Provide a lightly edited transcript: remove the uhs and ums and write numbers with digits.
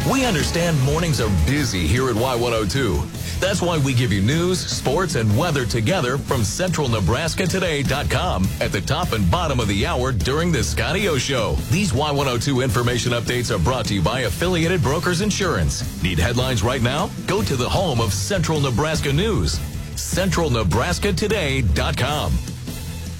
We understand mornings are busy here at Y102. That's why we give you news, sports, and weather together from CentralNebraskaToday.com at the top and bottom of the hour during the Scotty O Show. These Y102 information updates are brought to you by Affiliated Brokers Insurance. Need headlines right now? Go to the home of Central Nebraska News, CentralNebraskaToday.com.